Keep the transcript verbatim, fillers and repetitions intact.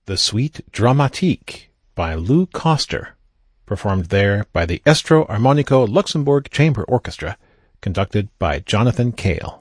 the Suite Dramatique by Lou Koster, performed there by the Estro Armonico Luxembourg Chamber Orchestra, conducted by Jonathan Cale.